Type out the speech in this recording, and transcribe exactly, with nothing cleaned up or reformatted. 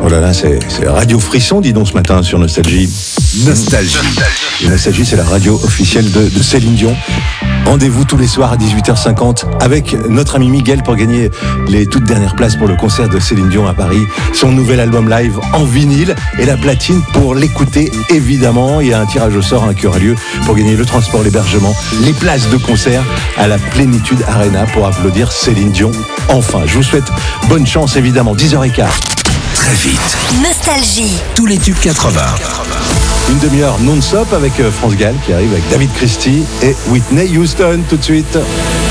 Oh là là, c'est, c'est Radio Frisson, dis donc, ce matin sur Nostalgie. Nostalgie. Et Nostalgie, c'est la radio officielle de, de Céline Dion. Rendez-vous tous les soirs à dix-huit heures cinquante avec notre ami Miguel pour gagner les toutes dernières places pour le concert de Céline Dion à Paris. Son nouvel album live en vinyle et la platine pour l'écouter, évidemment. Il y a un tirage au sort hein, qui aura lieu pour gagner le transport, l'hébergement, les places de concert à la Plénitude Arena pour applaudir Céline Dion. Enfin, je vous souhaite bonne chance, évidemment. dix heures quinze. Très vite. Nostalgie. Tous les tubes quatre-vingts. Une demi-heure non-stop avec France Gall qui arrive avec David Christie et Whitney Houston tout de suite.